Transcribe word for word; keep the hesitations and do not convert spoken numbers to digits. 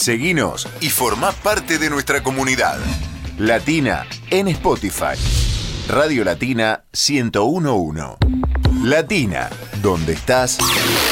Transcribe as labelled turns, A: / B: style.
A: Seguinos y formá parte de nuestra comunidad. Latina en Spotify. Radio Latina ciento uno punto uno. Latina, donde estás